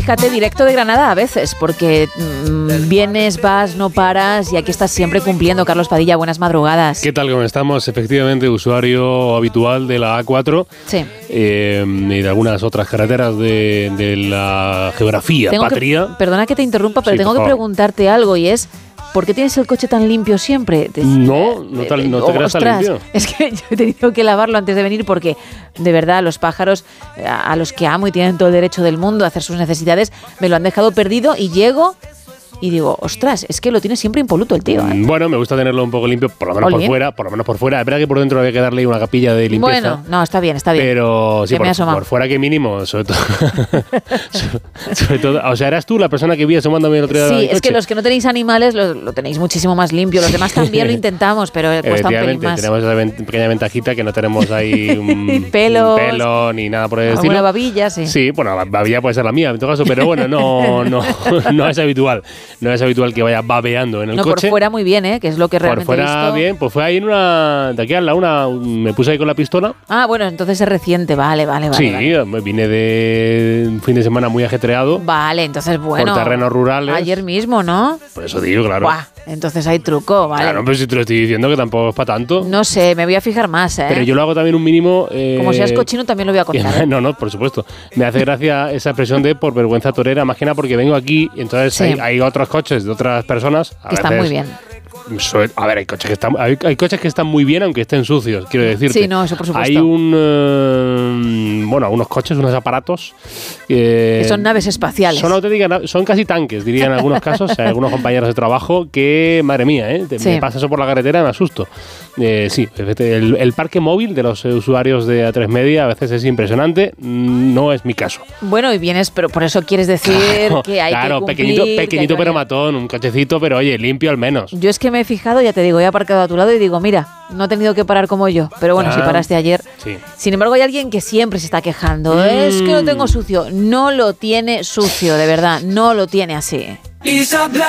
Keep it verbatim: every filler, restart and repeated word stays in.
fíjate, directo de Granada a veces, porque mmm, vienes, vas, no paras y aquí estás siempre cumpliendo. Carlos Padilla, buenas madrugadas. ¿Qué tal? ¿Cómo estamos? Efectivamente, usuario habitual de la A cuatro sí. eh, y de algunas otras carreteras de, de la geografía tengo patria. Que, perdona que te interrumpa, pero sí, tengo que preguntarte algo y es... ¿Por qué tienes el coche tan limpio siempre? No, no te, no te creas tan limpio. Es que yo he tenido que lavarlo antes de venir porque, de verdad, los pájaros a los que amo y tienen todo el derecho del mundo a hacer sus necesidades, me lo han dejado perdido y llego y digo, ostras, es que lo tiene siempre impoluto el tío, ¿eh? Bueno, me gusta tenerlo un poco limpio, por lo menos Olín. por fuera, por lo menos por fuera. Es verdad que por dentro había que darle una capilla de limpieza. Bueno, no, está bien, está bien. Pero sí, por, por fuera que mínimo, sobre todo, sobre todo. O sea, eras tú la persona que vi asomándome el otro día. Sí, es coche? Que los que no tenéis animales lo, lo tenéis muchísimo más limpio. Los demás también lo intentamos, pero cuesta un pelín más. Tenemos esa ven- pequeña ventajita que no tenemos ahí un, Pelos, un pelo ni nada por el estilo. Una babilla, sí. Sí, bueno, la babilla puede ser la mía en todo caso, pero bueno, no, no, no es habitual. No es habitual que vaya babeando en el no, coche. Por fuera muy bien, ¿eh? Que es lo que realmente Por fuera he visto. bien, pues fue ahí en una... De aquí a la una, me puse ahí con la pistola. Ah, bueno, entonces es reciente, vale, vale, vale. Sí, vale. vine de un fin de semana muy ajetreado. Vale, entonces bueno. Por terrenos rurales. Ayer mismo, ¿no? Por eso digo, claro. Buah, entonces hay truco, vale. Claro, pero si te lo estoy diciendo que tampoco es para tanto. No sé, me voy a fijar más, ¿eh? Pero yo lo hago también un mínimo... Eh, Como seas cochino también lo voy a contar, ¿eh? No, no, por supuesto. Me hace gracia esa expresión de por vergüenza torera, más que nada porque vengo aquí y entonces sí. hay, hay otros coches de otras personas. Que están muy bien. A ver, hay coches que están hay, hay coches que están muy bien aunque estén sucios, quiero decirte. Sí, no, eso por supuesto. Hay un uh, bueno, unos coches, unos aparatos eh, que son naves espaciales. Son auténticas, son casi tanques, diría en algunos casos, hay algunos compañeros de trabajo que, madre mía, ¿eh? Te, sí. me pasa eso por la carretera y me asusto. Eh, sí, el, el parque móvil de los usuarios de A tres Media a veces es impresionante, no es mi caso. Bueno, y vienes, pero por eso quieres decir claro, que hay claro, que cumplir, pequeñito, pequeñito que pero matón, un cochecito, pero oye, limpio al menos. Yo es que me he fijado, ya te digo, he aparcado a tu lado y digo, mira, no he tenido que parar como yo, pero bueno, ah, si paraste ayer. Sí. Sin embargo, hay alguien que siempre se está quejando, mm. es que lo tengo sucio. No lo tiene sucio, de verdad, no lo tiene así.